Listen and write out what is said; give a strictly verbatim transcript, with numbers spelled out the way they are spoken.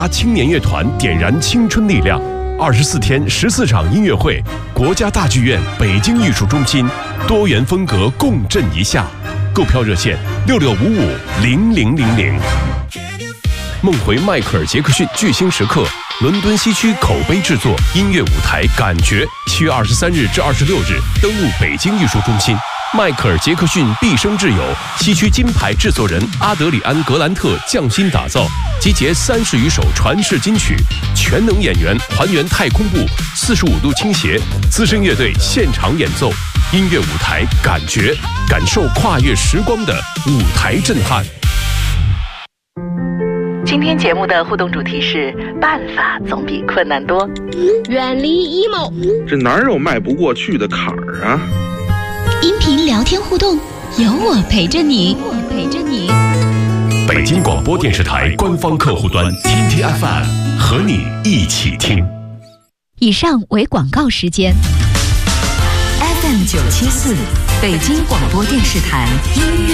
青年乐团点燃青春力量，二十四天十四场音乐会，国家大剧院北京艺术中心，多元风格共振一下。购票热线六六五五零零零零。梦回迈克尔·杰克逊巨星时刻，伦敦西区口碑制作音乐舞台感觉，七月二十三日至二十六日登陆北京艺术中心。迈克尔·杰克逊毕生挚友，西区金牌制作人阿德里安·格兰特匠心打造，集结三十余首传世金曲，全能演员还原太空步四十五度倾斜，资深乐队现场演奏，音乐舞台感觉，感受跨越时光的舞台震撼。 今天节目的互动主题是办法总比困难多， 远离 emo， 这哪有迈不过去的坎儿啊？ 音频聊天互动，有我陪着你，我陪着你。 北京广播电视台官方客户端 T T F M 和你一起听。 以上为广告时间。 F M 九七四，北京广播电视台音乐。